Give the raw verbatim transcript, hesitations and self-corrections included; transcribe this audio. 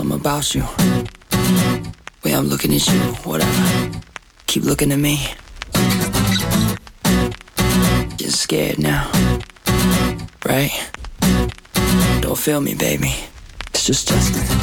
something about you. Way I'm looking at you, whatever. Keep looking at me. You're scared now, right? Don't feel me, baby. It's just Justin.